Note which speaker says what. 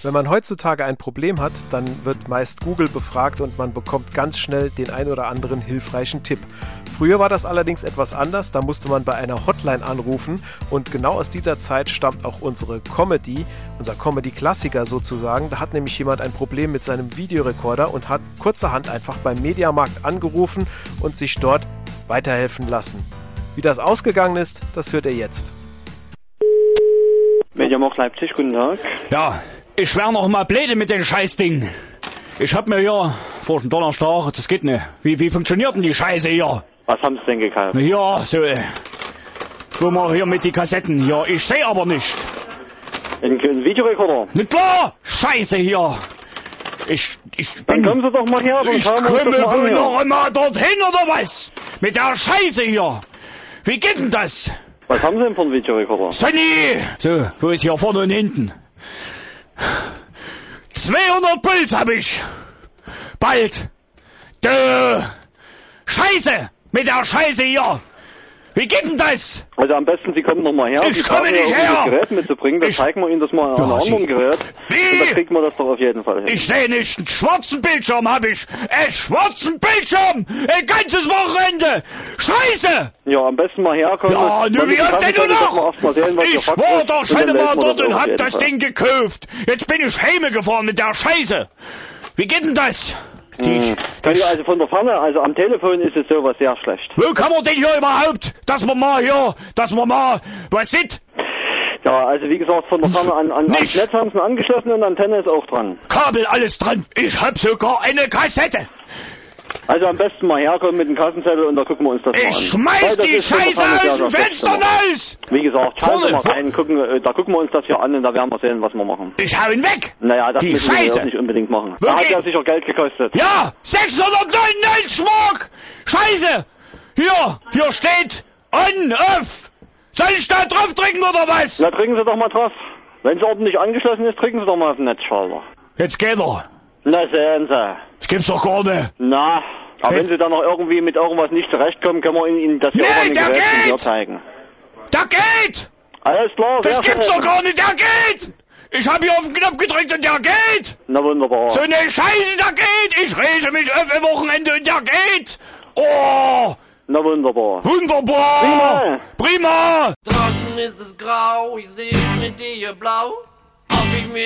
Speaker 1: Wenn man heutzutage ein Problem hat, dann wird meist Google befragt und man bekommt ganz schnell den ein oder anderen hilfreichen Tipp. Früher war das allerdings etwas anders, da musste man bei einer Hotline anrufen und genau aus dieser Zeit stammt auch unsere Comedy, unser Comedy-Klassiker sozusagen. Da hat nämlich jemand ein Problem mit seinem Videorekorder und hat kurzerhand einfach beim Mediamarkt angerufen und sich dort weiterhelfen lassen. Wie das ausgegangen ist, das hört ihr jetzt.
Speaker 2: Mediamarkt Leipzig, guten Tag.
Speaker 3: Ja, ich wär noch mal blöde mit dem Scheißding. Ich hab mir hier vor dem Donnerstag, das geht nicht. Wie funktioniert denn die Scheiße hier?
Speaker 2: Was haben Sie denn gekauft?
Speaker 3: Na ja, so, wo wir hier mit die Kassetten hier. Ich seh aber nicht.
Speaker 2: Ein Videorekorder?
Speaker 3: Na klar, Scheiße hier.
Speaker 2: Dann kommen Sie doch mal her.
Speaker 3: Ich komme wohl noch immer dorthin oder was? Mit der Scheiße hier. Wie geht denn das?
Speaker 2: Was haben Sie denn für einen Videorekorder?
Speaker 3: Sonny! So, wo ist hier vorne und hinten? 200 Puls hab ich. Bald. Scheiße! Mit der Scheiße hier! Wie geht denn das?
Speaker 2: Also am besten, Sie kommen noch mal her.
Speaker 3: Ich komme nicht her!
Speaker 2: Das Gerät mitzubringen, dann zeigen wir Ihnen das mal an einem anderen Gerät.
Speaker 3: Wie?
Speaker 2: Und dann kriegt man das doch auf jeden Fall hin.
Speaker 3: Ich sehe nicht, einen schwarzen Bildschirm hab ich. Einen schwarzen Bildschirm! Ein ganzes Wochenende! Scheiße!
Speaker 2: Ja, am besten mal herkommen.
Speaker 3: Ja, nu wie oft denn du noch? Ich war doch schon mal dort und hab das Ding gekauft. Jetzt bin ich heime gefahren mit der Scheiße. Wie geht denn das?
Speaker 2: Also von der Ferne, also am Telefon ist es sowas sehr schlecht.
Speaker 3: Wo kann man denn hier überhaupt, dass man mal was sieht?
Speaker 2: Ja, also wie gesagt, von der Ferne ans Netz haben sie angeschlossen und Antenne ist auch dran.
Speaker 3: Kabel, alles dran. Ich hab sogar eine Kassette.
Speaker 2: Also am besten mal herkommen mit dem Kassenzettel und da gucken wir uns das mal an.
Speaker 3: Ich schmeiß die Scheiße aus dem Fenster raus!
Speaker 2: Wie gesagt, schauen Sie mal rein, da gucken wir uns das hier an und da werden wir sehen, was wir machen.
Speaker 3: Ich hau ihn weg!
Speaker 2: Naja, das
Speaker 3: die
Speaker 2: müssen wir
Speaker 3: Scheiße
Speaker 2: auch nicht unbedingt machen. Da hat ja sicher Geld gekostet.
Speaker 3: Ja, 699 Mark! Scheiße! Hier steht on, off! Soll ich da drauf drücken oder was?
Speaker 2: Na, drücken Sie doch mal drauf. Wenn es ordentlich angeschlossen ist, drücken Sie doch mal auf den Netzschalter.
Speaker 3: Jetzt geht er.
Speaker 2: Na, sehen Sie.
Speaker 3: Das gibt's doch gar nicht.
Speaker 2: Na, aber wenn Sie dann noch irgendwie mit irgendwas nicht zurechtkommen, können wir Ihnen das hier auch an den Geräten hier zeigen.
Speaker 3: Der geht!
Speaker 2: Alles klar,
Speaker 3: das gibt's doch gar nicht, der geht! Ich hab hier auf den Knopf gedrückt und der geht!
Speaker 2: Na wunderbar.
Speaker 3: So eine Scheiße, der geht! Ich rege mich auf am Wochenende und der geht! Oh!
Speaker 2: Na wunderbar.
Speaker 3: Wunderbar! Prima!
Speaker 4: Draußen ist es grau, ich sehe mit dir blau. Ob ich mir